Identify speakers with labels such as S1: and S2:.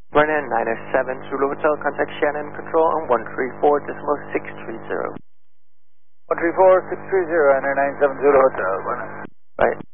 S1: Brennan 907 Zulu Hotel, contact Shannon Control on 134.630.
S2: 134.630, enter 97 Zulu Hotel, Brennan.
S1: Right.